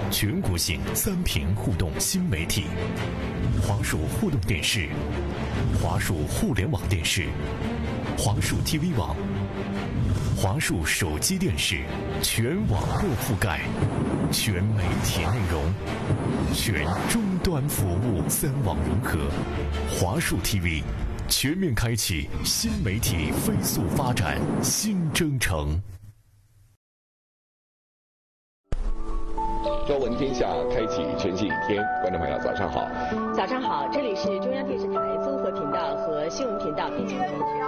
全国性3屏互动新媒体，华数互动电视、华数互联网电视、华数 TV 网、华数手机电视，全网络覆盖，全媒体内容，全终端服务，3网融合，华数 TV 全面开启新媒体飞速发展新征程。 朝闻天下，开启全新一天。观众朋友，早上好！ 早上好，这里是中央电视台综合频道和新闻频道并联播。